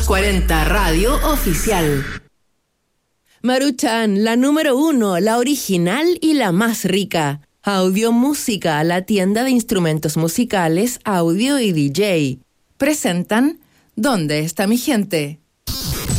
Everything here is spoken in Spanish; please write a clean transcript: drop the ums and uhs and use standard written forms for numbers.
240 Radio Oficial. Maruchan, la número 1, la original y la más rica. Audio Música, la tienda de instrumentos musicales, audio y DJ. Presentan ¿Dónde está mi gente?